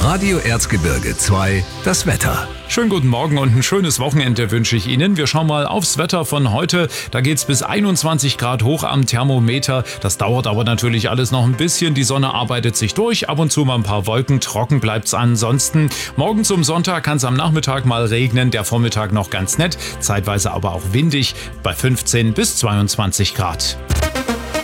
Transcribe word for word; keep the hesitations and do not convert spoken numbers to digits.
Radio Erzgebirge zwei, das Wetter. Schönen guten Morgen und ein schönes Wochenende wünsche ich Ihnen. Wir schauen mal aufs Wetter von heute. Da geht's bis einundzwanzig Grad hoch am Thermometer. Das dauert aber natürlich alles noch ein bisschen. Die Sonne arbeitet sich durch, ab und zu mal ein paar Wolken. Trocken bleibt's ansonsten. Morgen zum Sonntag kann es am Nachmittag mal regnen. Der Vormittag noch ganz nett, zeitweise aber auch windig bei fünfzehn bis zweiundzwanzig Grad.